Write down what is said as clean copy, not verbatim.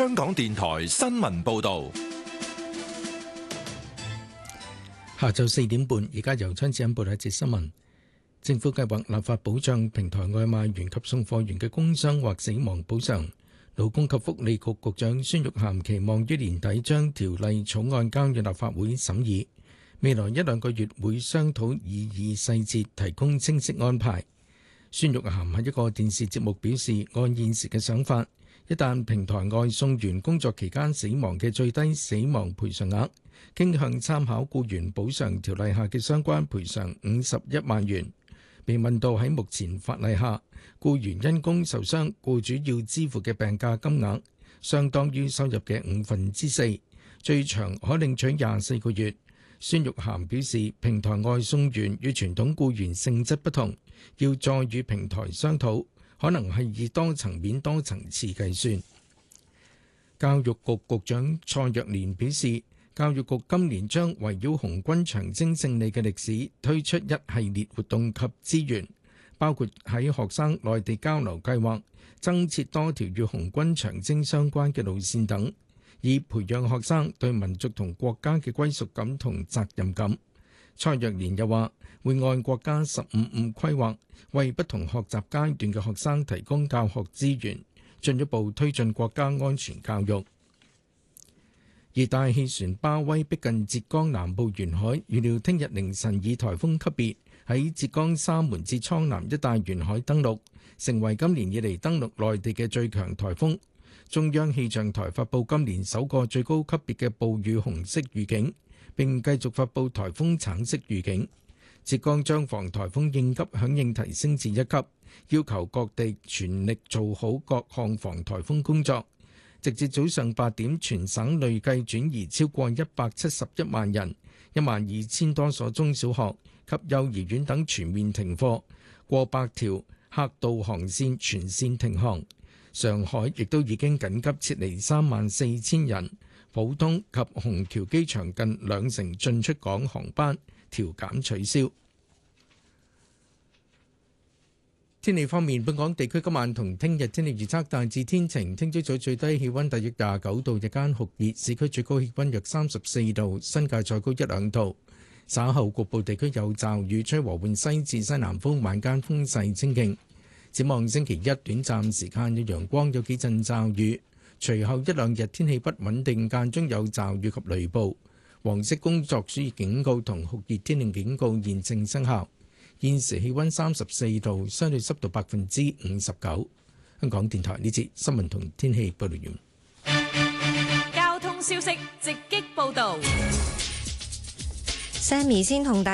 香港電台新聞報道。 下晝4點半，而家由張子欣報道一節新聞。政府計劃立法保障平台外賣員及送貨員嘅工傷或死亡補償。勞工及福利局局長孫玉菡期望於年底將條例草案交予立法會審議，未來1-2個月會商討擬議細節，提供清晰安排。孫玉菡喺一個電視節目表示，按現時嘅想法，一旦平台外送員工作期間死亡嘅最低死亡賠償額，傾向參考僱員補償條例下嘅相關賠償51萬元。被問到喺目前法例下，僱員因工受傷，僱主要支付嘅病假金額相當於收入嘅4/5，最長可領取24個月。孫玉菡表示，平台外送員與傳統僱員性質不同，要再與平台商討，可能係以多層面多層次計算。教育局局長蔡若蓮表示，教育局今年將圍繞紅軍長征勝利嘅歷史推出一系列活動及資源，包括喺學生內地交流計劃增設多條與紅軍長征相關嘅路線等，以培養學生對民族同國家嘅歸屬感同責任感。蔡若蓮又話，會按國家15/5規劃，為不同學習階段嘅學生提供教學資源，進一步推進國家安全教育。熱帶氣旋巴威逼近浙江南部沿海，預料聽日凌晨以颱風級別喺浙江沙門至蒼南一帶沿海登陸，成為今年以嚟登陸內地嘅最強颱風。中央氣象台發布今年首個最高級別嘅暴雨紅色預警，並繼續發布颱風橙色預警。浙江將防颱風應急響應提升至1級，要求各地全力做好各項防颱風工作。直至早上8點，全省累計轉移超過171萬人，12000多所中小學及幼兒園等全面停課，過百條客渡航線全線停航。上海亦都已經緊急撤離34000人，浦東及虹橋機場近20%進出港航班調減取消。天氣方面，本港地區今晚同聽日天氣預測大致天晴，聽朝早最低氣溫大約29度，日間酷熱，市區最高氣溫約34度，新界再高1-2度。稍後局部地區有驟雨，吹和緩西至西南風，晚間風勢清勁。展望星期一，短暫時間有陽光，有幾陣驟雨，隨後1-2日天氣不穩定，間中有驟雨及雷暴。黃色工作暑熱警告同酷熱天氣警告現正生效。現時氣溫34度，相對濕度59%。香港電台呢節新聞同天氣報道完。 交通消息直擊報道。 Sammy 先同大